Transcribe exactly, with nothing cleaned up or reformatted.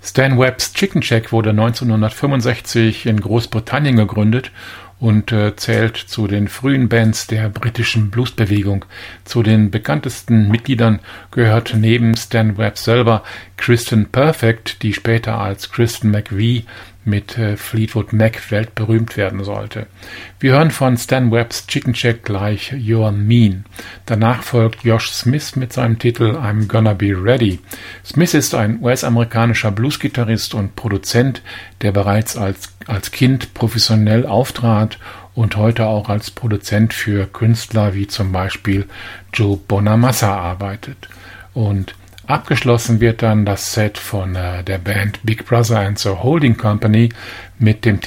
Stan Webbs Chicken Shack wurde neunzehnhundertfünfundsechzig in Großbritannien gegründet und äh, zählt zu den frühen Bands der britischen Bluesbewegung. Zu den bekanntesten Mitgliedern gehört neben Stan Webb selber Kristen Perfect, die später als Kristen McVie mit äh, Fleetwood Mac weltberühmt werden sollte. Wir hören von Stan Webbs Chicken Shack gleich You're Mean. Danach folgt Josh Smith mit seinem Titel I'm Gonna Be Ready. Smith ist ein U S-amerikanischer Bluesgitarrist und Produzent, der bereits als, als Kind professionell auftrat und heute auch als Produzent für Künstler wie zum Beispiel Joe Bonamassa arbeitet. Und abgeschlossen wird dann das Set von äh, der Band Big Brother and the Holding Company mit dem